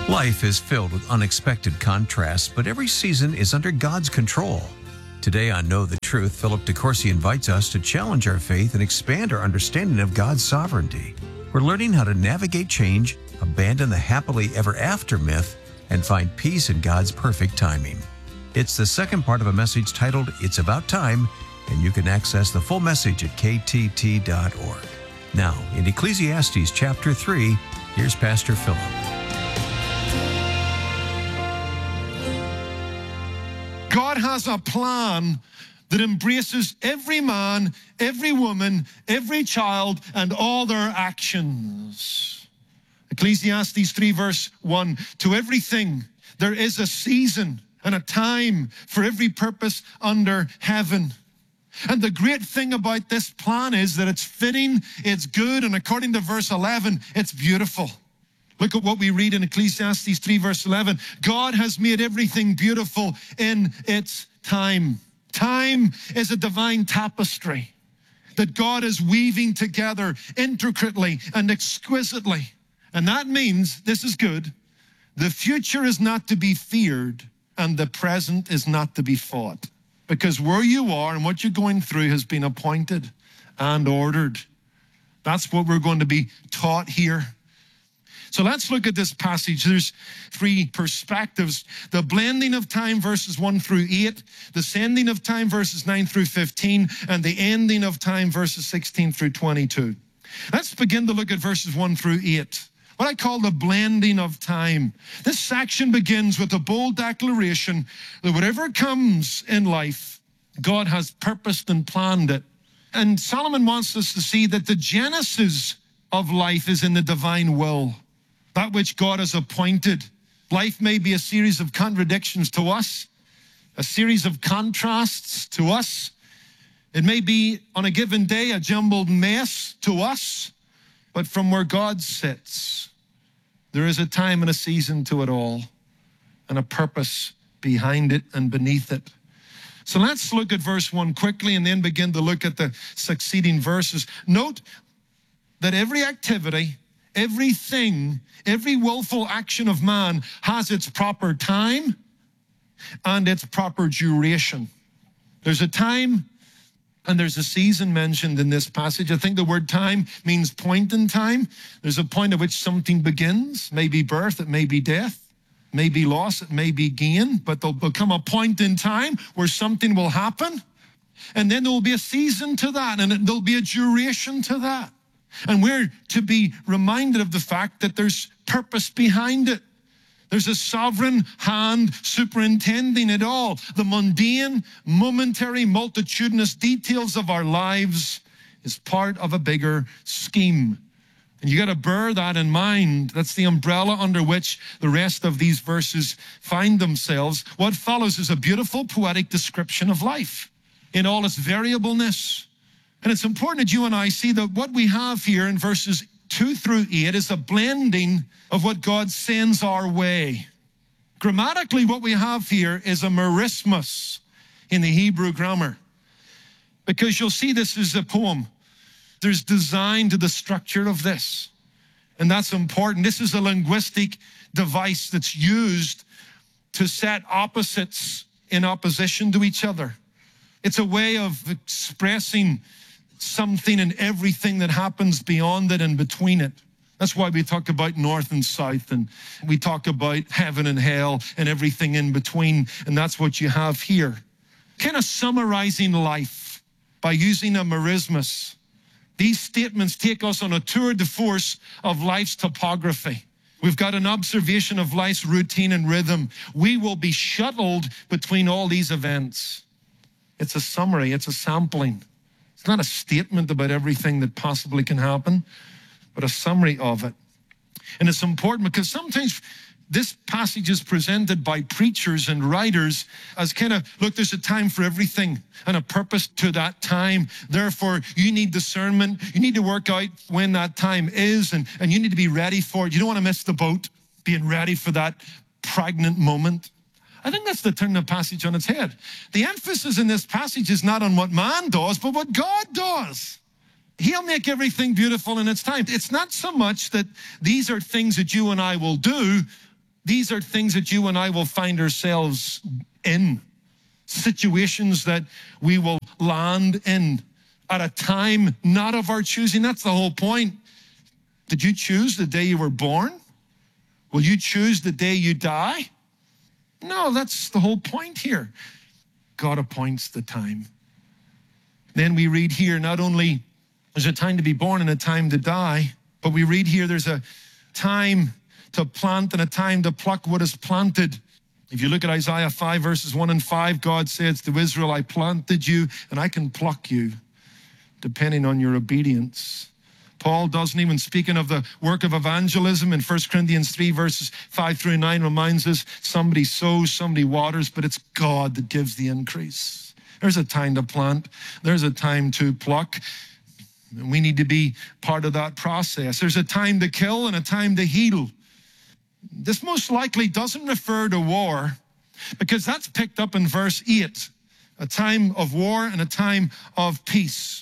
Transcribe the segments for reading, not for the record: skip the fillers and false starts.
Life is filled with unexpected contrasts, but every season is under God's control. Today on Know the Truth, Philip DeCourcy invites us to challenge our faith and expand our understanding of God's sovereignty. We're learning how to navigate change, abandon the happily ever after myth, and find peace in God's perfect timing. It's the second part of a message titled, It's About Time, and you can access the full message at ktt.org. Now, in Ecclesiastes chapter 3, here's Pastor Philip. God has a plan that embraces every man, every woman, every child, and all their actions. Ecclesiastes 3 verse 1, to everything there is a season and a time for every purpose under heaven. And the great thing about this plan is that it's fitting, it's good, and according to verse 11, it's beautiful. Look at what we read in Ecclesiastes 3 verse 11. God has made everything beautiful in its time. Time is a divine tapestry that God is weaving together intricately and exquisitely. And that means, this is good, the future is not to be feared and the present is not to be fought. Because where you are and what you're going through has been appointed and ordered. That's what we're going to be taught here. So let's look at this passage. There's three perspectives. The blending of time, verses 1 through 8, the sending of time, verses 9 through 15, and the ending of time, verses 16 through 22. Let's begin to look at verses 1 through 8, what I call the blending of time. This section begins with a bold declaration that whatever comes in life, God has purposed and planned it. And Solomon wants us to see that the genesis of life is in the divine will. That which God has appointed. Life may be a series of contradictions to us, a series of contrasts to us. It may be on a given day a jumbled mess to us, but from where God sits, there is a time and a season to it all, and a purpose behind it and beneath it. So let's look at verse 1 quickly and then begin to look at the succeeding verses. Note that every activity, everything, every willful action of man has its proper time and its proper duration. There's a time and there's a season mentioned in this passage. I think the word time means point in time. There's a point at which something begins. It may be birth, it may be death, it may be loss, it may be gain, but there'll become a point in time where something will happen. And then there will be a season to that, and there'll be a duration to that. And we're to be reminded of the fact that there's purpose behind it. There's a sovereign hand superintending it all. The mundane, momentary, multitudinous details of our lives is part of a bigger scheme. And you got to bear that in mind. That's the umbrella under which the rest of these verses find themselves. What follows is a beautiful poetic description of life in all its variableness. And it's important that you and I see that what we have here in verses 2 through 8 is a blending of what God sends our way. Grammatically, what we have here is a merismus in the Hebrew grammar. Because you'll see this is a poem. There's design to the structure of this. And that's important. This is a linguistic device that's used to set opposites in opposition to each other. It's a way of expressing something and everything that happens beyond it and between it. That's why we talk about north and south, and we talk about heaven and hell and everything in between, and that's what you have here. Kind of summarizing life by using a merismus. These statements take us on a tour de force of life's topography. We've got an observation of life's routine and rhythm. We will be shuttled between all these events. It's a summary, it's a sampling. It's not a statement about everything that possibly can happen, but a summary of it. And it's important because sometimes this passage is presented by preachers and writers as kind of, look, there's a time for everything and a purpose to that time. Therefore, you need discernment. You need to work out when that time is, and you need to be ready for it. You don't want to miss the boat, being ready for that pregnant moment. I think that's to turn the passage on its head. The emphasis in this passage is not on what man does, but what God does. He'll make everything beautiful in its time. It's not so much that these are things that you and I will do. these are things that you and I will find ourselves in, situations that we will land in at a time not of our choosing. That's the whole point. Did you choose the day you were born? Will you choose the day you die? No, that's the whole point here. God appoints the time. Then we read here, not only there's a time to be born and a time to die, but we read here there's a time to plant and a time to pluck what is planted. If you look at Isaiah 5, verses 1 and 5, God says to Israel, I planted you and I can pluck you, depending on your obedience. Paul doesn't even, speaking of the work of evangelism in 1 Corinthians 3, verses 5 through 9, reminds us somebody sows, somebody waters, but it's God that gives the increase. There's a time to plant. There's a time to pluck. And we need to be part of that process. There's a time to kill and a time to heal. This most likely doesn't refer to war, because that's picked up in verse 8, a time of war and a time of peace.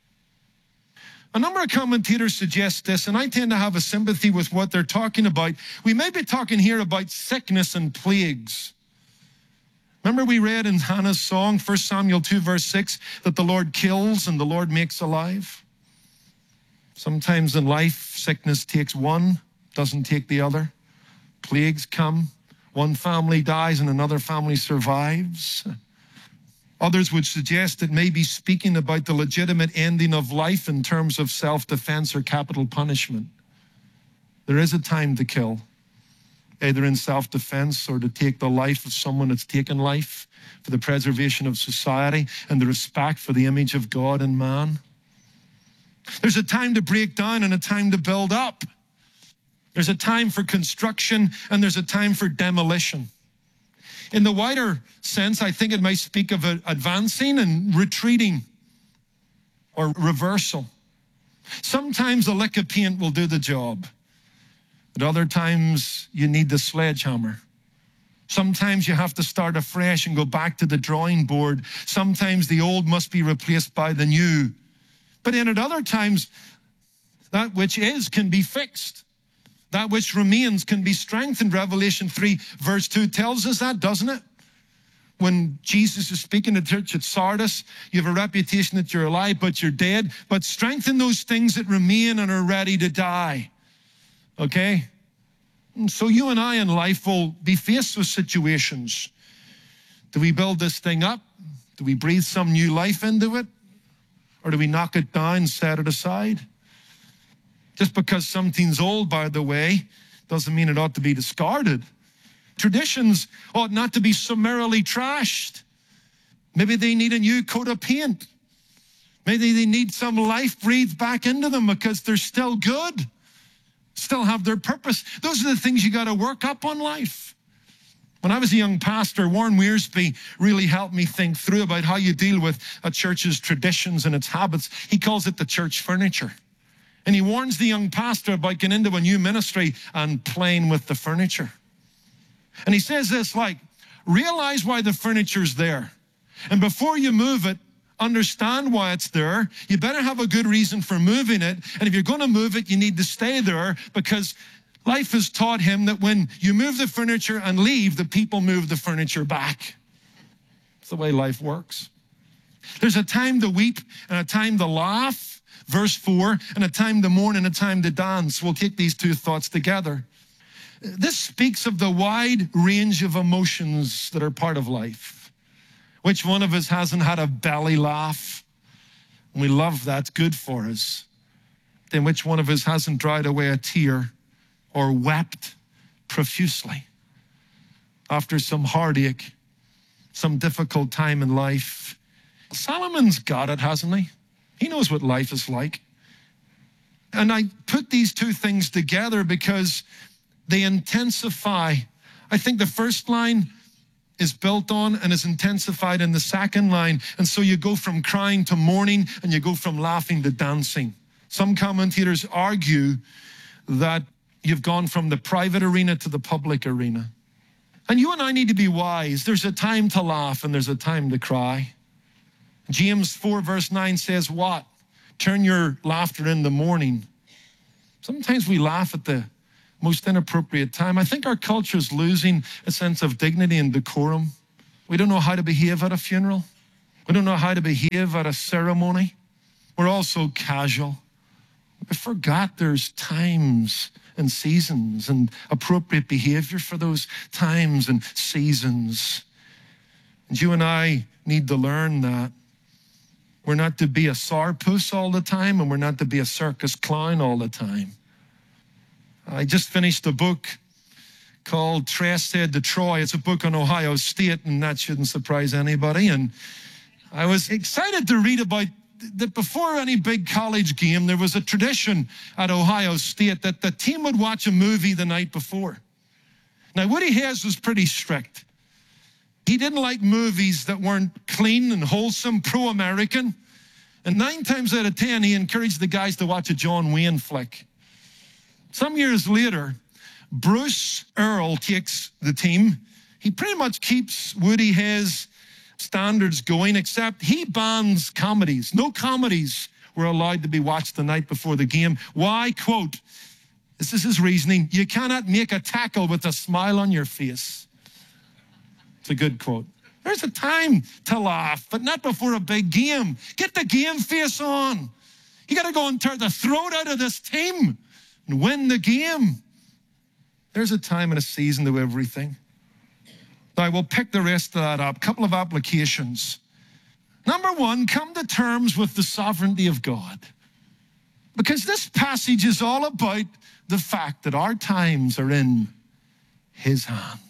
A number of commentators suggest this, and I tend to have a sympathy with what they're talking about. We may be talking here about sickness and plagues. Remember we read in Hannah's song, 1 Samuel 2, verse 6, that the Lord kills and the Lord makes alive. Sometimes in life, sickness takes one, doesn't take the other. Plagues come, one family dies and another family survives. Others would suggest it may be speaking about the legitimate ending of life in terms of self-defense or capital punishment. There is a time to kill, either in self-defense or to take the life of someone that's taken life for the preservation of society and the respect for the image of God and man. There's a time to break down and a time to build up. There's a time for construction and there's a time for demolition. In the wider sense, I think it might speak of advancing and retreating or reversal. Sometimes a lick of paint will do the job. At other times, you need the sledgehammer. Sometimes you have to start afresh and go back to the drawing board. Sometimes the old must be replaced by the new. But then at other times, that which is can be fixed. That which remains can be strengthened. Revelation 3, verse 2 tells us that, doesn't it? When Jesus is speaking to the church at Sardis, you have a reputation that you're alive, but you're dead. But strengthen those things that remain and are ready to die. Okay? And so you and I in life will be faced with situations. Do we build this thing up? Do we breathe some new life into it? Or do we knock it down, set it aside? Just because something's old, by the way, doesn't mean it ought to be discarded. Traditions ought not to be summarily trashed. Maybe they need a new coat of paint. Maybe they need some life breathed back into them because they're still good, still have their purpose. Those are the things you got to work up on life. When I was a young pastor, Warren Wiersbe really helped me think through about how you deal with a church's traditions and its habits. He calls it the church furniture. And he warns the young pastor about getting into a new ministry and playing with the furniture. And he says this, like, realize why the furniture's there. And before you move it, understand why it's there. You better have a good reason for moving it. And if you're going to move it, you need to stay there, because life has taught him that when you move the furniture and leave, the people move the furniture back. It's the way life works. There's a time to weep and a time to laugh. Verse 4, and a time to mourn and a time to dance. We'll take these two thoughts together. This speaks of the wide range of emotions that are part of life. Which one of us hasn't had a belly laugh? And we love that, it's good for us. Then which one of us hasn't dried away a tear or wept profusely after some heartache, some difficult time in life? Solomon's got it, hasn't he? He knows what life is like. And I put these two things together because they intensify. I think the first line is built on and is intensified in the second line. And so you go from crying to mourning and you go from laughing to dancing. Some commentators argue that you've gone from the private arena to the public arena. And you and I need to be wise. There's a time to laugh and there's a time to cry. James 4 verse 9 says what? Turn your laughter into mourning. Sometimes we laugh at the most inappropriate time. I think our culture is losing a sense of dignity and decorum. We don't know how to behave at a funeral. We don't know how to behave at a ceremony. We're all so casual. We forgot there's times and seasons and appropriate behavior for those times and seasons. And you and I need to learn that. We're not to be a sourpuss all the time, and we're not to be a circus clown all the time. I just finished a book called Tres Said to Troy. It's a book on Ohio State, and that shouldn't surprise anybody. And I was excited to read about that before any big college game, there was a tradition at Ohio State that the team would watch a movie the night before. Now, Woody Hayes was pretty strict. He didn't like movies that weren't clean and wholesome, pro-American. And 9 times out of 10, he encouraged the guys to watch a John Wayne flick. Some years later, Bruce Earl takes the team. He pretty much keeps Woody Hayes' standards going, except he bans comedies. No comedies were allowed to be watched the night before the game. Why? Quote, this is his reasoning, you cannot make a tackle with a smile on your face. It's a good quote. There's a time to laugh, but not before a big game. Get the game face on. You got to go and tear the throat out of this team and win the game. There's a time and a season to everything. Now, we'll pick the rest of that up. A couple of applications. Number 1, come to terms with the sovereignty of God. Because this passage is all about the fact that our times are in his hands.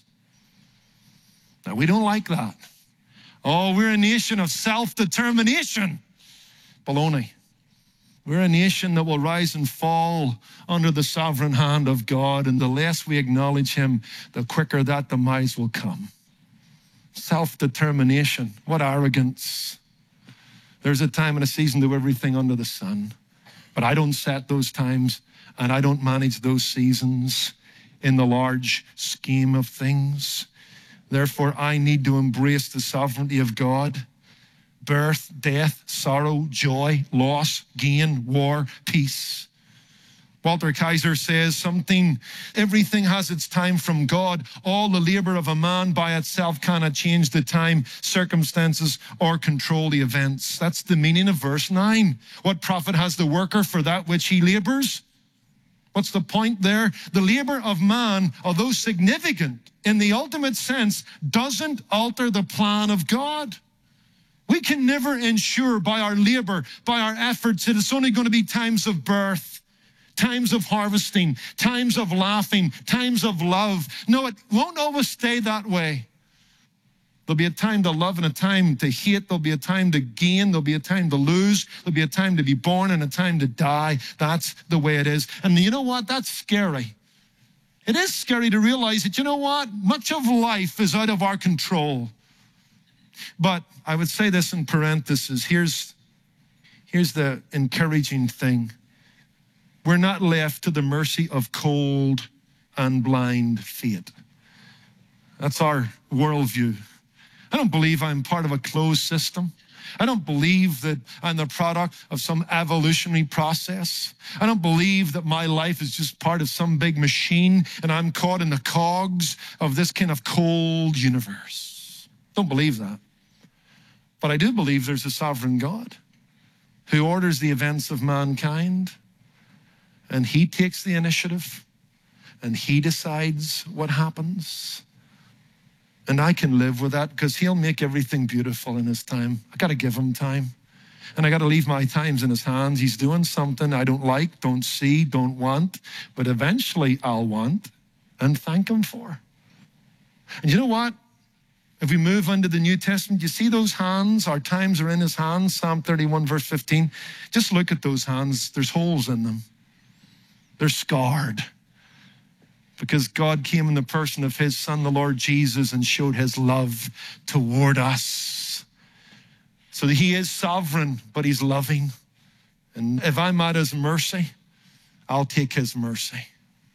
Now, we don't like that. Oh, we're a nation of self-determination. Baloney. We're a nation that will rise and fall under the sovereign hand of God, and the less we acknowledge him, the quicker that demise will come. Self-determination. What arrogance. There's a time and a season to everything under the sun. But I don't set those times, and I don't manage those seasons in the large scheme of things. Therefore, I need to embrace the sovereignty of God. Birth, death, sorrow, joy, loss, gain, war, peace. Walter Kaiser says everything has its time from God. All the labor of a man by itself cannot change the time, circumstances, or control the events. That's the meaning of verse 9. What profit has the worker for that which he labors? What's the point there? The labor of man, although significant in the ultimate sense, doesn't alter the plan of God. We can never ensure by our labor, by our efforts, that it's only going to be times of birth, times of harvesting, times of laughing, times of love. No, it won't always stay that way. There'll be a time to love and a time to hate. There'll be a time to gain. There'll be a time to lose. There'll be a time to be born and a time to die. That's the way it is. And you know what? That's scary. It is scary to realize that, you know what? Much of life is out of our control. But I would say this in parentheses. Here's the encouraging thing. We're not left to the mercy of cold and blind fate. That's our worldview. I don't believe I'm part of a closed system. I don't believe that I'm the product of some evolutionary process. I don't believe that my life is just part of some big machine and I'm caught in the cogs of this kind of cold universe. Don't believe that. But I do believe there's a sovereign God who orders the events of mankind, and he takes the initiative and he decides what happens. And I can live with that because he'll make everything beautiful in his time. I got to give him time. And I got to leave my times in his hands. He's doing something I don't like, don't see, don't want, but eventually I'll want and thank him for. And you know what? If we move into the New Testament, you see those hands? Our times are in his hands. Psalm 31, verse 15. Just look at those hands. There's holes in them. They're scarred. Because God came in the person of his Son, the Lord Jesus, and showed his love toward us. So that he is sovereign, but he's loving. And if I'm at his mercy, I'll take his mercy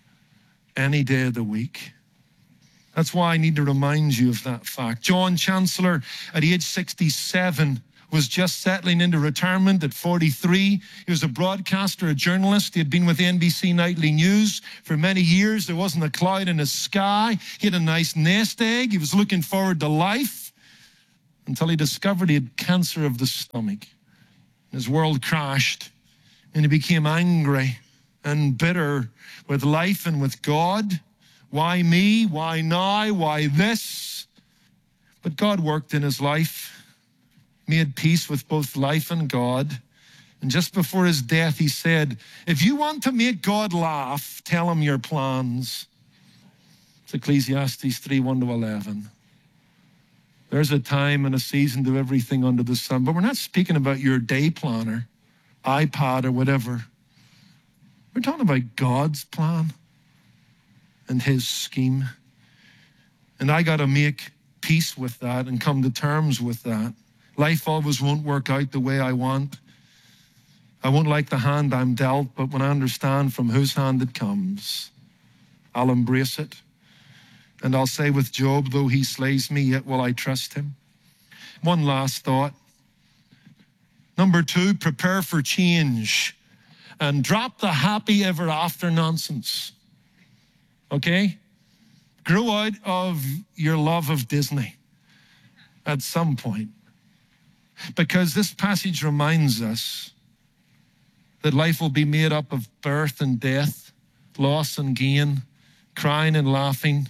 any day of the week. That's why I need to remind you of that fact. John Chancellor, at age 67, was just settling into retirement at 43. He was a broadcaster, a journalist. He had been with NBC Nightly News for many years. There wasn't a cloud in his sky. He had a nice nest egg. He was looking forward to life until he discovered he had cancer of the stomach. His world crashed, and he became angry and bitter with life and with God. Why me? Why now? Why this? But God worked in his life, made peace with both life and God. And just before his death, he said, if you want to make God laugh, tell him your plans. It's Ecclesiastes 3:1-11. There's a time and a season to everything under the sun. But we're not speaking about your day planner, iPad, or whatever. We're talking about God's plan and his scheme. And I got to make peace with that and come to terms with that. Life always won't work out the way I want. I won't like the hand I'm dealt, but when I understand from whose hand it comes, I'll embrace it. And I'll say with Job, though he slays me, yet will I trust him. One last thought. Number 2, prepare for change and drop the happy ever after nonsense. Okay? Grow out of your love of Disney at some point. Because this passage reminds us that life will be made up of birth and death, loss and gain, crying and laughing,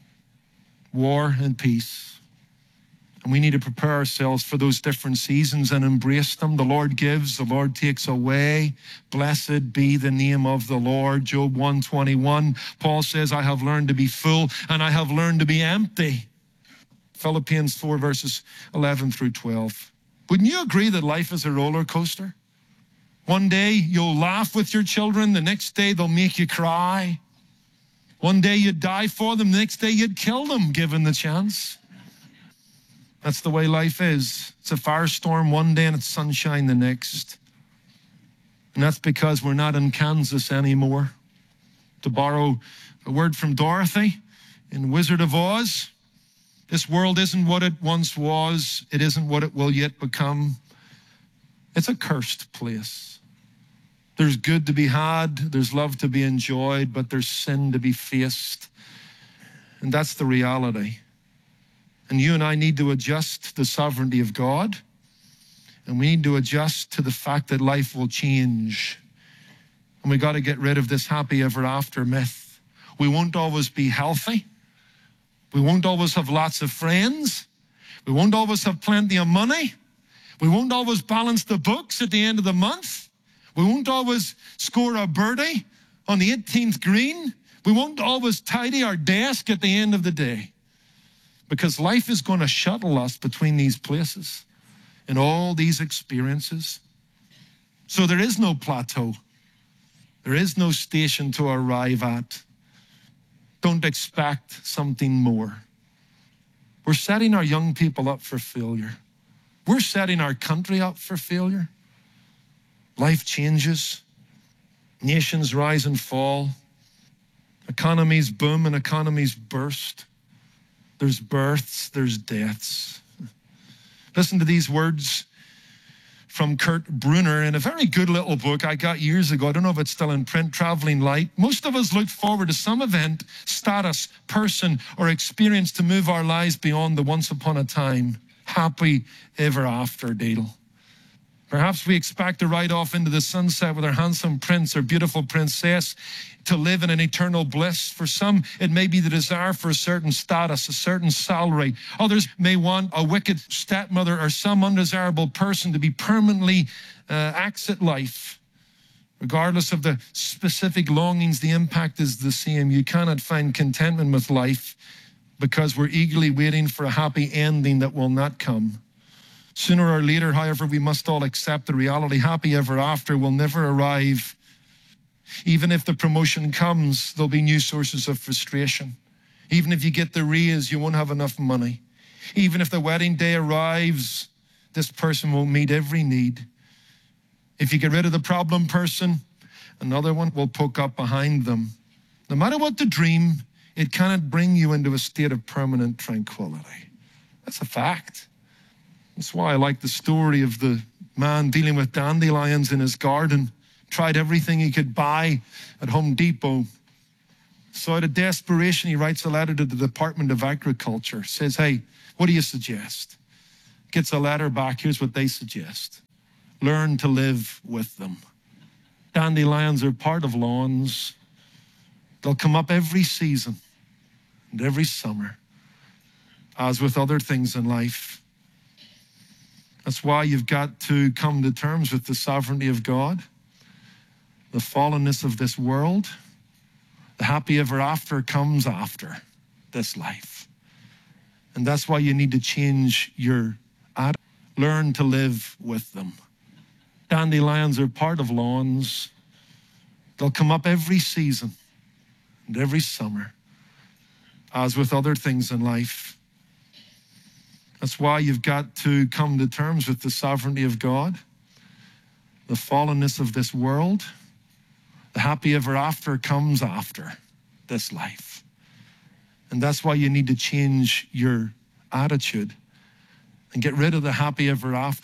war and peace. And we need to prepare ourselves for those different seasons and embrace them. The Lord gives, the Lord takes away. Blessed be the name of the Lord. Job 1:21, Paul says, I have learned to be full and I have learned to be empty. Philippians 4:11-12. Wouldn't you agree that life is a roller coaster? One day you'll laugh with your children. The next day they'll make you cry. One day you'd die for them. The next day you'd kill them, given the chance. That's the way life is. It's a firestorm one day and it's sunshine the next. And that's because we're not in Kansas anymore. To borrow a word from Dorothy in Wizard of Oz, this world isn't what it once was. It isn't what it will yet become. It's a cursed place. There's good to be had, there's love to be enjoyed, but there's sin to be faced. And that's the reality. And you and I need to adjust to the sovereignty of God. And we need to adjust to the fact that life will change. And we got to get rid of this happy ever after myth. We won't always be healthy. We won't always have lots of friends. We won't always have plenty of money. We won't always balance the books at the end of the month. We won't always score a birdie on the 18th green. We won't always tidy our desk at the end of the day. Because life is going to shuttle us between these places and all these experiences. So there is no plateau. There is no station to arrive at. Don't expect something more. We're setting our young people up for failure. We're setting our country up for failure. Life changes. Nations rise and fall. Economies boom and economies burst. There's births, there's deaths. Listen to these words from Kurt Brunner in a very good little book I got years ago. I don't know if it's still in print, Traveling Light. Most of us look forward to some event, status, person, or experience to move our lives beyond the once upon a time, happy ever after deal. Perhaps we expect to ride off into the sunset with our handsome prince or beautiful princess to live in an eternal bliss. For some, it may be the desire for a certain status, a certain salary. Others may want a wicked stepmother or some undesirable person to be permanently exit life. Regardless of the specific longings, the impact is the same. You cannot find contentment with life because we're eagerly waiting for a happy ending that will not come. Sooner or later, however, we must all accept the reality. Happy ever after will never arrive. Even if the promotion comes, there'll be new sources of frustration. Even if you get the raise, you won't have enough money. Even if the wedding day arrives, this person won't meet every need. If you get rid of the problem person, another one will poke up behind them. No matter what the dream, it cannot bring you into a state of permanent tranquility. That's a fact. That's why I like the story of the man dealing with dandelions in his garden, tried everything he could buy at Home Depot. So out of desperation, he writes a letter to the Department of Agriculture, says, hey, what do you suggest? Gets a letter back, here's what they suggest. Learn to live with them. Dandelions are part of lawns. They'll come up every season and every summer, as with other things in life. That's why you've got to come to terms with the sovereignty of God, the fallenness of this world. The happy ever after comes after this life. And that's why you need to change your attitude. Learn to live with them. Dandelions are part of lawns. They'll come up every season and every summer, as with other things in life. That's why you've got to come to terms with the sovereignty of God, the fallenness of this world. The happy ever after comes after this life. And that's why you need to change your attitude and get rid of the happy ever after.